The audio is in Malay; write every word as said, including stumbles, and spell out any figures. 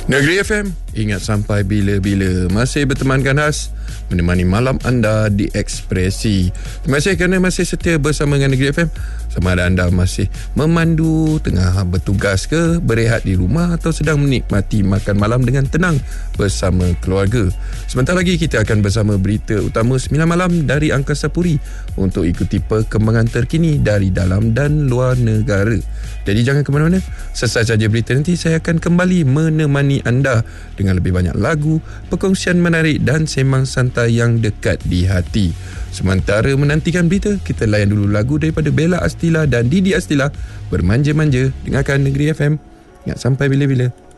Negeri F M, ingat sampai bila-bila. Masih bertemankan khas, menemani malam anda di Ekspresi. Terima kasih kerana masih setia bersama dengan Negeri F M. Sama ada anda masih memandu, tengah bertugas ke, berehat di rumah atau sedang menikmati makan malam dengan tenang bersama keluarga. Sebentar lagi kita akan bersama berita utama sembilan malam dari Angkasa Puri untuk ikuti perkembangan terkini dari dalam dan luar negara. Jadi jangan ke mana-mana. Selesai saja berita nanti, saya akan kembali menemani anda dengan lebih banyak lagu, perkongsian menarik dan sembang santai yang dekat di hati. Sementara menantikan berita, kita layan dulu lagu daripada Bella Astila dan Didi Astila, Bermanja-manja. Dengarkan Negeri F M. Ingat sampai bila-bila.